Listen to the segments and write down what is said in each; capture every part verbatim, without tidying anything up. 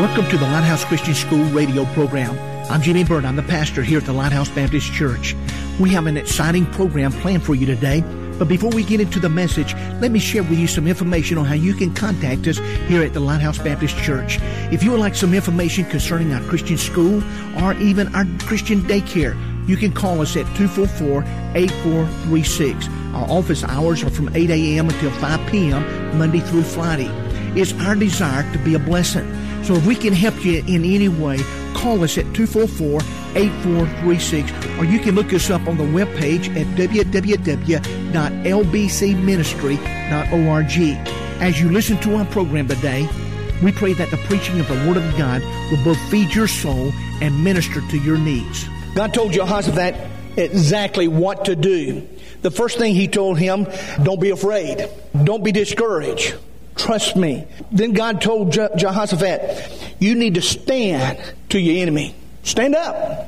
Welcome to the Lighthouse Christian School radio program. I'm Jimmy Byrd. I'm the pastor here at the Lighthouse Baptist Church. We have an exciting program planned for you today. But before we get into the message, let me share with you some information on how you can contact us here at the Lighthouse Baptist Church. If you would like some information concerning our Christian school or even our Christian daycare, you can call us at two four four, eight four three six. Our office hours are from eight a.m. until five p.m. Monday through Friday. It's our desire to be a blessing. So if we can help you in any way, call us at two four four, eight four three six, or you can look us up on the webpage at w w w dot l b c ministry dot org. As you listen to our program today, we pray that the preaching of the Word of God will both feed your soul and minister to your needs. God told Jehoshaphat exactly what to do. The first thing he told him, don't be afraid. Don't be discouraged. Trust me. Then God told Je- Jehoshaphat, you need to stand to your enemy. Stand up.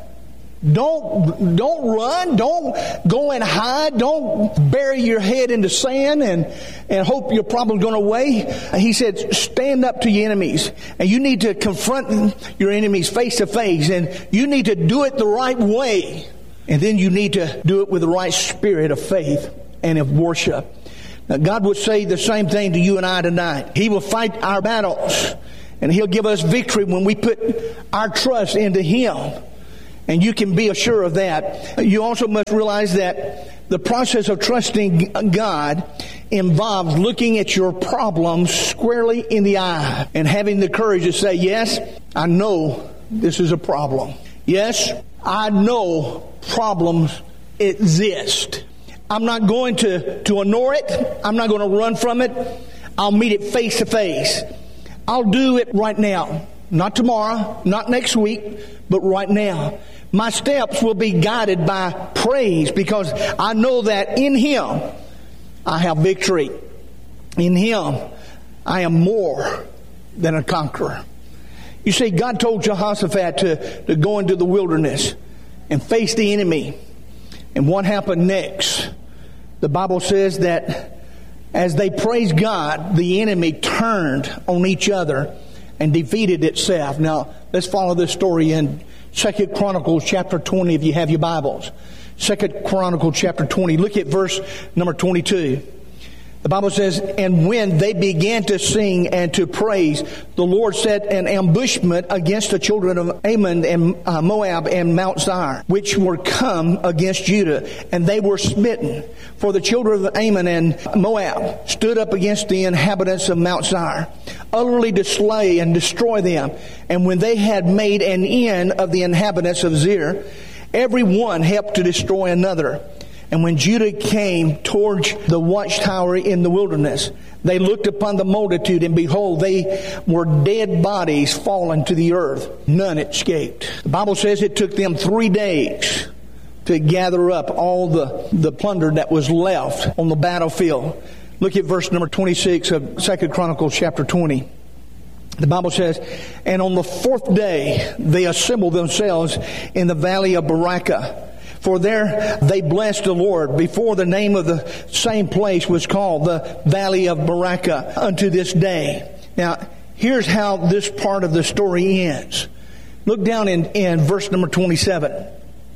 Don't, don't run. Don't go and hide. Don't bury your head in the sand and, and hope your problem's going away. He said, stand up to your enemies. And you need to confront your enemies face to face. And you need to do it the right way. And then you need to do it with the right spirit of faith and of worship. Now, God will say the same thing to you and I tonight. He will fight our battles, and He'll give us victory when we put our trust into Him. And you can be assured of that. You also must realize that the process of trusting God involves looking at your problems squarely in the eye and having the courage to say, yes, I know this is a problem. Yes, I know problems exist. I'm not going to, to ignore it. I'm not going to run from it. I'll meet it face to face. I'll do it right now. Not tomorrow, not next week, but right now. My steps will be guided by praise because I know that in Him I have victory. In Him I am more than a conqueror. You see, God told Jehoshaphat to, to go into the wilderness and face the enemy. And what happened next? The Bible says that as they praised God, the enemy turned on each other and defeated itself. Now, let's follow this story in Second Chronicles chapter twenty, if you have your Bibles. Second Chronicles chapter twenty. Look at verse number twenty-two. The Bible says, and when they began to sing and to praise, the Lord set an ambushment against the children of Ammon and uh, Moab and Mount Seir, which were come against Judah, and they were smitten. For the children of Ammon and Moab stood up against the inhabitants of Mount Seir, utterly to slay and destroy them. And when they had made an end of the inhabitants of Seir, every one helped to destroy another. And when Judah came towards the watchtower in the wilderness, they looked upon the multitude, and behold, they were dead bodies fallen to the earth. None escaped. The Bible says it took them three days to gather up all the, the plunder that was left on the battlefield. Look at verse number twenty-six of Second Chronicles chapter twenty. The Bible says, and on the fourth day they assembled themselves in the valley of Barakah. For there they blessed the Lord before the name of the same place was called the Valley of Barakah unto this day. Now, here's how this part of the story ends. Look down in, in verse number twenty-seven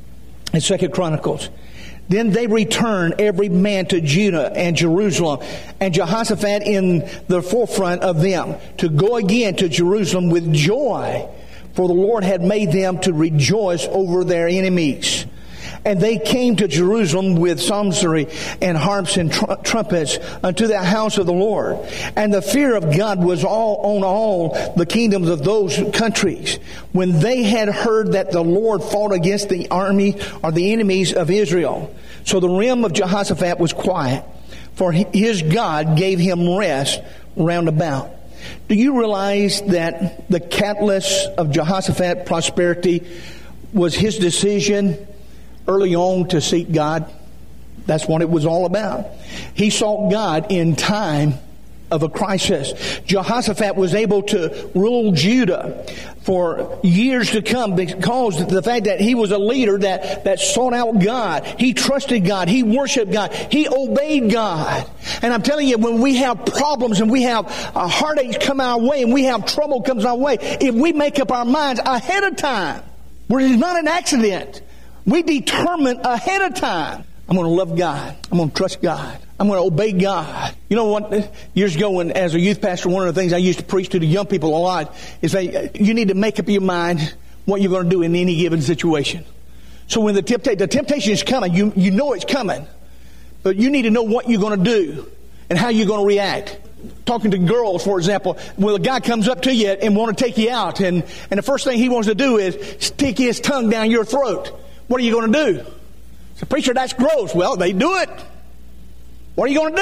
in Second Chronicles. Then they returned every man to Judah and Jerusalem, and Jehoshaphat in the forefront of them, to go again to Jerusalem with joy, for the Lord had made them to rejoice over their enemies. And they came to Jerusalem with psaltery and harps and tr- trumpets unto the house of the Lord. And the fear of God was all on all the kingdoms of those countries, when they had heard that the Lord fought against the army or the enemies of Israel. So the realm of Jehoshaphat was quiet, for his God gave him rest round about. Do you realize that the catalyst of Jehoshaphat's prosperity was his decision early on to seek God? That's what it was all about. He sought God in time of a crisis. Jehoshaphat was able to rule Judah for years to come because of the fact that he was a leader that, that sought out God. He trusted God. He worshiped God. He obeyed God. And I'm telling you, when we have problems and we have uh, heartaches come our way and we have trouble comes our way, if we make up our minds ahead of time, where it's not an accident, we determine ahead of time, I'm going to love God. I'm going to trust God. I'm going to obey God. You know what? Years ago, when as a youth pastor, one of the things I used to preach to the young people a lot is that you need to make up your mind what you're going to do in any given situation. So when the, tempta- the temptation is coming, you, you know it's coming. But you need to know what you're going to do and how you're going to react. Talking to girls, for example, when a guy comes up to you and want to take you out, and, and the first thing he wants to do is stick his tongue down your throat. What are you going to do? So, preacher, that's gross. Well, they do it. What are you going to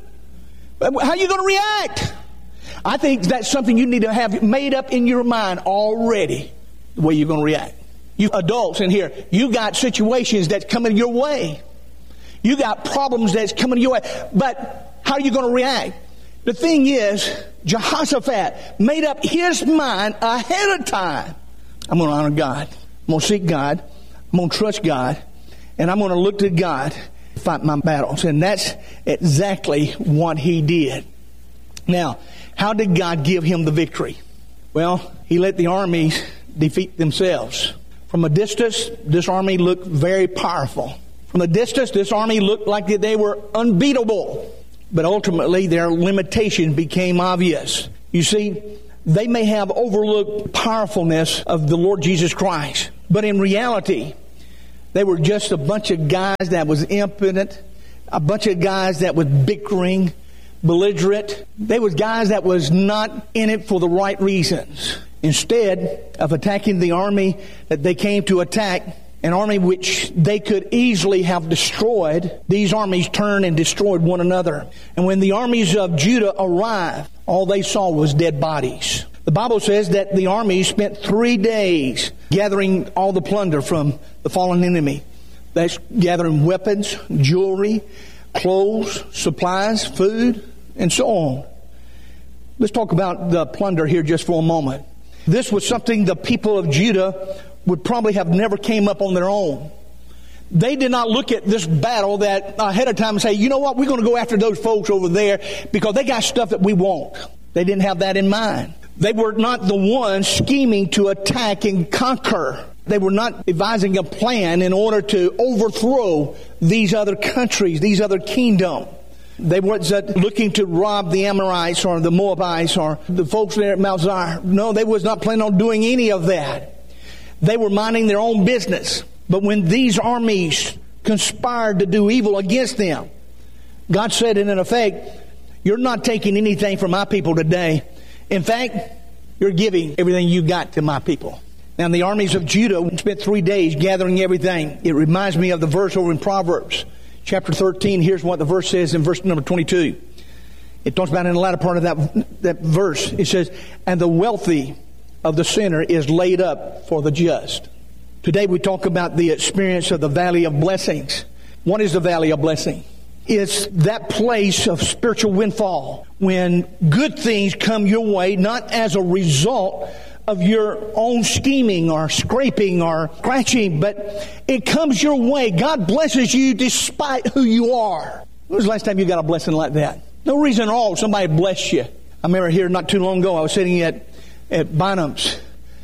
do? How are you going to react? I think that's something you need to have made up in your mind already, the way you're going to react. You adults in here, you got situations that's coming your way. You got problems that's coming your way. But how are you going to react? The thing is, Jehoshaphat made up his mind ahead of time. I'm going to honor God. I'm going to seek God. I'm going to trust God. And I'm going to look to God to fight my battles. And that's exactly what he did. Now, how did God give him the victory? Well, he let the armies defeat themselves. From a distance, this army looked very powerful. From a distance, this army looked like they were unbeatable. But ultimately, their limitation became obvious. You see, they may have overlooked powerfulness of the Lord Jesus Christ. But in reality, they were just a bunch of guys that was impotent, a bunch of guys that was bickering, belligerent. They was guys that was not in it for the right reasons. Instead of attacking the army that they came to attack, an army which they could easily have destroyed, these armies turned and destroyed one another. And when the armies of Judah arrived, all they saw was dead bodies. The Bible says that the army spent three days gathering all the plunder from the fallen enemy. That's gathering weapons, jewelry, clothes, supplies, food, and so on. Let's talk about the plunder here just for a moment. This was something the people of Judah would probably have never came up on their own. They did not look at this battle that ahead of time and say, you know what, we're going to go after those folks over there because they got stuff that we want. They didn't have that in mind. They were not the ones scheming to attack and conquer. They were not devising a plan in order to overthrow these other countries, these other kingdoms. They weren't looking to rob the Amorites or the Moabites or the folks there at Mount Zion. No, they was not planning on doing any of that. They were minding their own business. But when these armies conspired to do evil against them, God said in effect, you're not taking anything from my people today. In fact, you're giving everything you got to my people. Now, the armies of Judah spent three days gathering everything. It reminds me of the verse over in Proverbs, chapter thirteen. Here's what the verse says in verse number twenty-two. It talks about in the latter part of that, that verse. It says, and the wealthy of the sinner is laid up for the just. Today we talk about the experience of the valley of blessings. What is the valley of blessing? It's that place of spiritual windfall when good things come your way, not as a result of your own scheming or scraping or scratching, but it comes your way. God blesses you despite who you are. When was the last time you got a blessing like that? No reason at all somebody blessed you. I remember here not too long ago, I was sitting at, at Bynum's,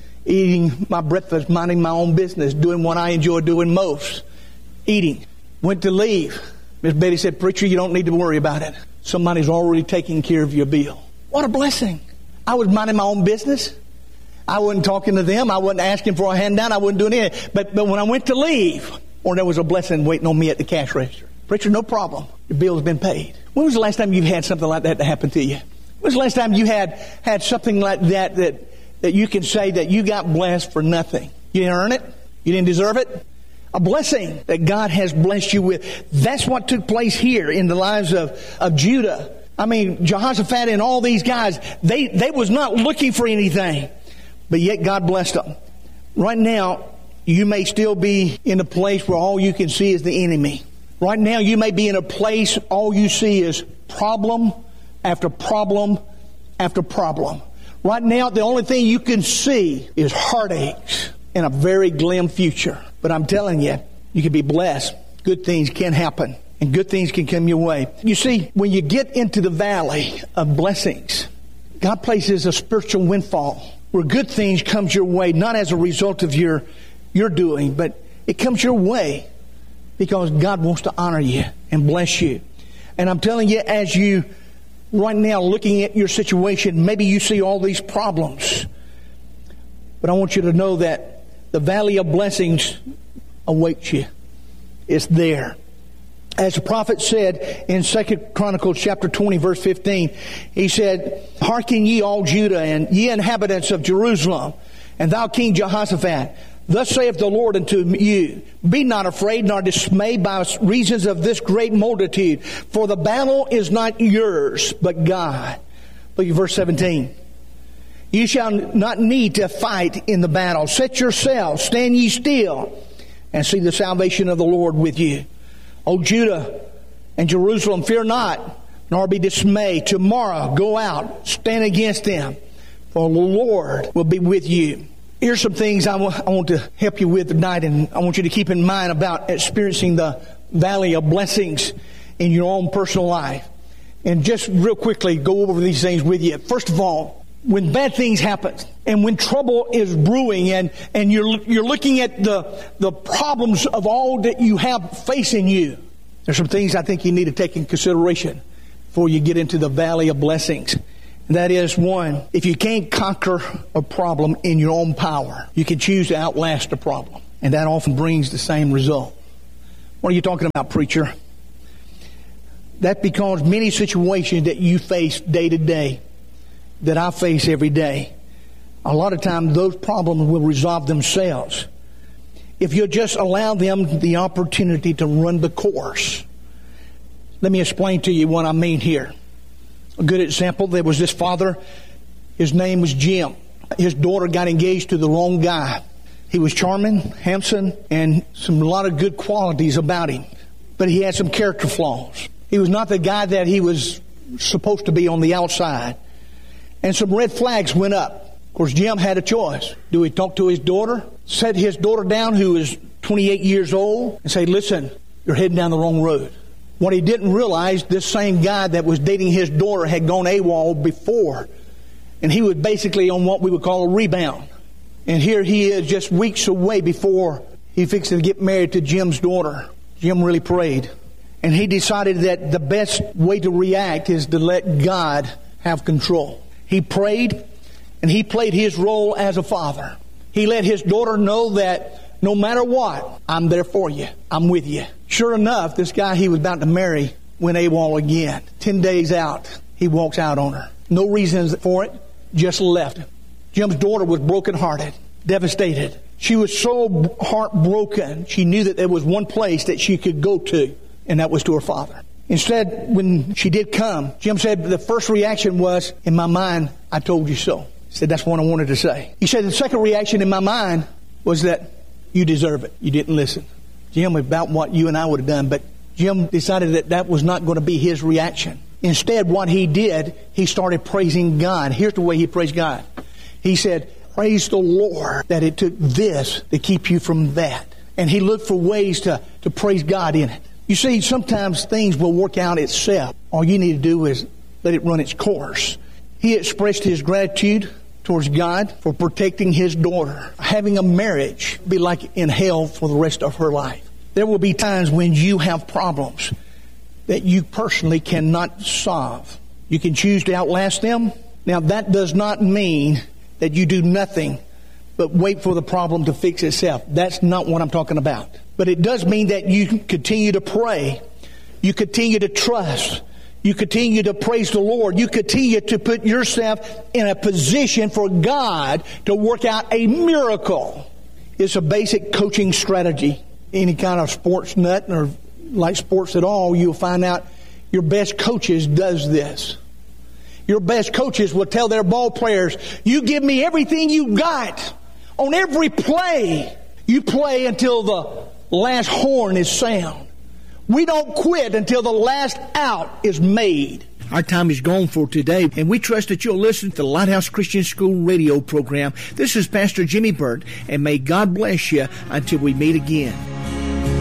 eating my breakfast, minding my own business, doing what I enjoy doing most, eating. Went to leave. Miss Betty said, preacher, you don't need to worry about it. Somebody's already taking care of your bill. What a blessing. I was minding my own business. I wasn't talking to them. I wasn't asking for a handout. I wasn't doing anything. But, but when I went to leave, or there was a blessing waiting on me at the cash register. Preacher, no problem. Your bill's been paid. When was the last time you had something like that to happen to you? When was the last time you had, had something like that, that that you can say that you got blessed for nothing? You didn't earn it. You didn't deserve it. A blessing that God has blessed you with. That's what took place here in the lives of, of Judah. I mean, Jehoshaphat and all these guys, they, they was not looking for anything. But yet God blessed them. Right now, you may still be in a place where all you can see is the enemy. Right now, you may be in a place all you see is problem, after problem after problem. Right now, the only thing you can see is heartaches and a very glim future. But I'm telling you, you can be blessed. Good things can happen, and good things can come your way. You see, when you get into the valley of blessings, God places a spiritual windfall where good things comes your way, not as a result of your, your doing, but it comes your way because God wants to honor you and bless you. And I'm telling you, as you right now looking at your situation, maybe you see all these problems. But I want you to know that the valley of blessings awaits you. It's there. As the prophet said in Second Chronicles chapter twenty, verse fifteen, he said, "Hearken ye all Judah, and ye inhabitants of Jerusalem, and thou King Jehoshaphat. Thus saith the Lord unto you, be not afraid nor dismayed by reasons of this great multitude, for the battle is not yours, but God." Look at verse seventeen. "You shall not need to fight in the battle. Set yourselves, stand ye still, and see the salvation of the Lord with you. O Judah and Jerusalem, fear not, nor be dismayed. Tomorrow go out, stand against them, for the Lord will be with you." Here's some things I, w- I want to help you with tonight, and I want you to keep in mind about experiencing the valley of blessings in your own personal life. And just real quickly, go over these things with you. First of all, when bad things happen, and when trouble is brewing, and, and you're you're looking at the the problems of all that you have facing you, there's some things I think you need to take in consideration before you get into the valley of blessings. And that is, one, if you can't conquer a problem in your own power, you can choose to outlast the problem. And that often brings the same result. What are you talking about, preacher? That because many situations that you face day to day, that I face every day, a lot of times those problems will resolve themselves if you just allow them the opportunity to run the course. Let me explain to you what I mean here. A good example, there was this father, his name was Jim. His daughter got engaged to the wrong guy. He was charming, handsome, and some a lot of good qualities about him. But he had some character flaws. He was not the guy that he was supposed to be on the outside. And some red flags went up. Of course, Jim had a choice. Do he talk to his daughter, set his daughter down, who is twenty-eight years old, and say, "Listen, you're heading down the wrong road"? What he didn't realize, this same guy that was dating his daughter had gone AWOL before. And he was basically on what we would call a rebound. And here he is just weeks away before he fixed to get married to Jim's daughter. Jim really prayed. And he decided that the best way to react is to let God have control. He prayed, and he played his role as a father. He let his daughter know that no matter what, I'm there for you. I'm with you. Sure enough, this guy he was about to marry went AWOL again. Ten days out, he walks out on her. No reasons for it, just left him. Jim's daughter was brokenhearted, devastated. She was so heartbroken, she knew that there was one place that she could go to, and that was to her father. Instead, when she did come, Jim said the first reaction was, "In my mind, I told you so." He said, "That's what I wanted to say." He said the second reaction in my mind was that, "You deserve it. You didn't listen." Jim, about what you and I would have done, but Jim decided that that was not going to be his reaction. Instead, what he did, he started praising God. Here's the way he praised God. He said, "Praise the Lord that it took this to keep you from that." And he looked for ways to, to praise God in it. You see, sometimes things will work out itself. All you need to do is let it run its course. He expressed his gratitude towards God for protecting his daughter. Having a marriage be like in hell for the rest of her life. There will be times when you have problems that you personally cannot solve. You can choose to outlast them. Now, that does not mean that you do nothing but wait for the problem to fix itself. That's not what I'm talking about. But it does mean that you continue to pray. You continue to trust. You continue to praise the Lord. You continue to put yourself in a position for God to work out a miracle. It's a basic coaching strategy. Any kind of sports nut or like sports at all, you'll find out your best coaches does this. Your best coaches will tell their ball players, "You give me everything you got. On every play, you play until the last horn is sound. We don't quit until the last out is made." Our time is gone for today, and we trust that you'll listen to the Lighthouse Christian School radio program. This is Pastor Jimmy Burt, and may God bless you until we meet again.